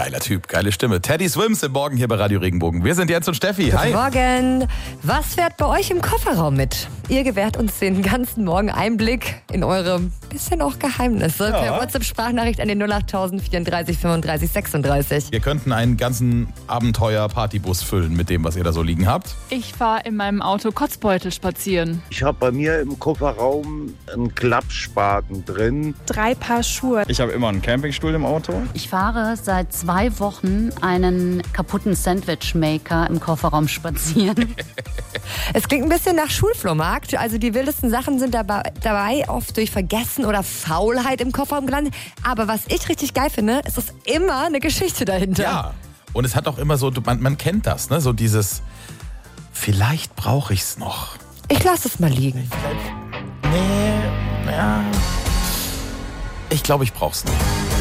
Geiler Typ, geile Stimme. Teddy Swims im Morgen hier bei Radio Regenbogen. Wir sind Jens und Steffi. Hi. Guten Morgen. Was fährt bei euch im Kofferraum mit? Ihr gewährt uns den ganzen Morgen Einblick in eure bisschen auch Geheimnisse. Ja. Per WhatsApp-Sprachnachricht an den 08000 34 35 36. Wir könnten einen ganzen Abenteuer-Partybus füllen mit dem, was ihr da so liegen habt. Ich fahre in meinem Auto Kotzbeutel spazieren. Ich habe bei mir im Kofferraum einen Klappspaten drin. 3 Paar Schuhe. Ich habe immer einen Campingstuhl im Auto. Ich fahre seit 2 Wochen einen kaputten Sandwichmaker im Kofferraum spazieren. Es klingt ein bisschen nach Schulflohmarkt. Also die wildesten Sachen sind dabei oft durch Vergessen oder Faulheit im Kofferraum gelandet. Aber was ich richtig geil finde, ist, dass immer eine Geschichte dahinter. Ja, und es hat auch immer so, man kennt das, ne? So dieses, vielleicht brauche ich es noch. Ich lasse es mal liegen. Nee, ja. Ich glaube, ich brauch's nicht.